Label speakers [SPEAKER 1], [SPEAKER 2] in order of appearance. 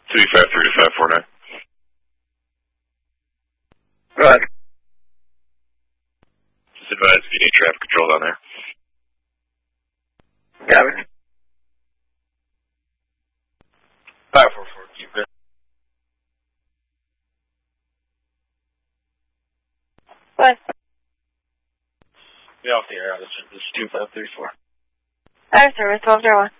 [SPEAKER 1] 353 to 549.
[SPEAKER 2] Go ahead.
[SPEAKER 1] Just advise if you need traffic control down there.
[SPEAKER 2] Got it.
[SPEAKER 1] 544, keep it.
[SPEAKER 3] What?
[SPEAKER 1] Be off the air. This is 2534.
[SPEAKER 3] Fire service 1201.